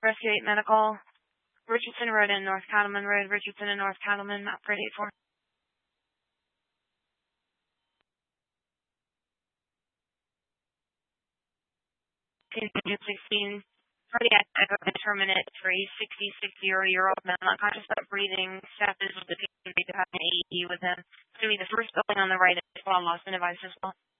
Rescue 8 Medical. Richardson Road and North Cattleman Road. Richardson and North Cattleman, map grid 84. June 16. Cardiac echo determinant for a 60-year-old man unconscious but breathing. Staff is with the patient to have an AED with him. It's going to be the first building on the right as well. Lost and advised as well.